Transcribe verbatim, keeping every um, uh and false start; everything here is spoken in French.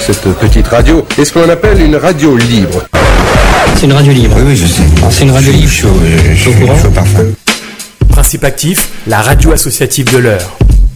cette petite radio est ce qu'on appelle une radio libre. C'est une radio libre. Oui, oui, je sais. C'est une radio libre. Chaud, chaud, chaud, chaud parfum. Principe actif, la radio associative de l'Eure.